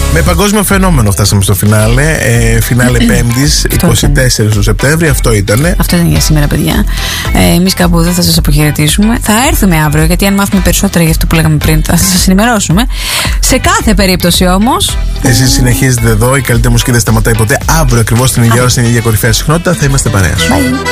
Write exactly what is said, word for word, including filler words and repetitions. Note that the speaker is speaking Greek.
Με παγκόσμιο φαινόμενο φτάσαμε στο φινάλε. Ε, φινάλε Πέμπτης, είκοσι τέσσερα του Σεπτέμβρη. Αυτό ήτανε. Αυτό ήταν για σήμερα, παιδιά. Ε, εμείς κάπου εδώ θα σας αποχαιρετήσουμε. Θα έρθουμε αύριο, γιατί αν μάθουμε περισσότερα για αυτό που λέγαμε πριν, θα σας ενημερώσουμε. Σε κάθε περίπτωση όμως. Εσείς συνεχίζετε εδώ. Η καλύτερη μουσική δεν σταματάει ποτέ. Αύριο ακριβώς την ίδια ώρα, στην ίδια κορυφαία συχνότητα, θα είμαστε παρέα. Bye.